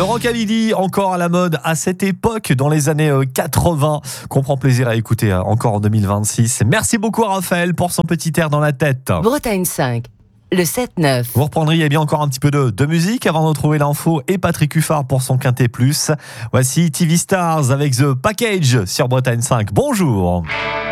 Le rockabilly, encore à la mode à cette époque, dans les années 80, qu'on prend plaisir à écouter encore en 2026. Merci beaucoup à Raphaël pour son petit air dans la tête. Bretagne 5, le 7-9. Vous reprendriez bien encore un petit peu de musique avant de retrouver l'info et Patrick Huffard pour son Quintet Plus. Voici TV Stars avec The Package sur Bretagne 5. Bonjour.